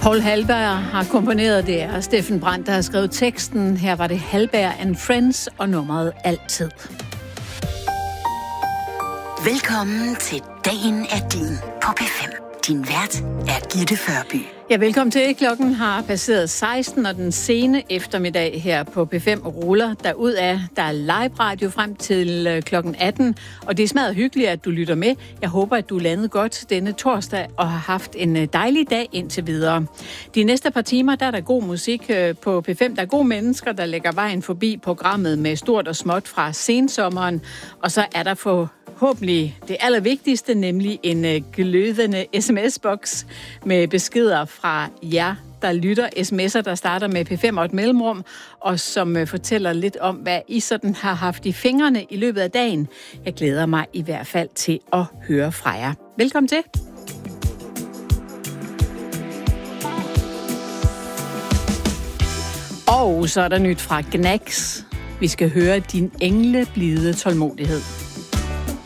Paul Halberg har komponeret det, og Steffen Brandt, der har skrevet teksten. Her var det Halberg and Friends og nummeret Altid. Velkommen til Dagen er din på P5. Din vært er Gitte Førby. Ja, velkommen til. Klokken har passeret 16, og den sene eftermiddag her på P5 ruller derudad. Der er live radio frem til klokken 18, og det er smadret hyggeligt, at du lytter med. Jeg håber, at du landede godt denne torsdag og har haft en dejlig dag indtil videre. De næste par timer, der er der god musik på P5. Der er gode mennesker, der lægger vejen forbi programmet med stort og småt fra sensommeren, og så er der forhåbentlig det allervigtigste, nemlig en glødende sms-boks med beskeder fra jer, der lytter, sms'er, der starter med P5 og et mellemrum, og som fortæller lidt om, hvad I sådan har haft i fingrene i løbet af dagen. Jeg glæder mig i hvert fald til at høre fra jer. Velkommen til. Og så er der nyt fra Gnags. Vi skal høre din engleblide tålmodighed.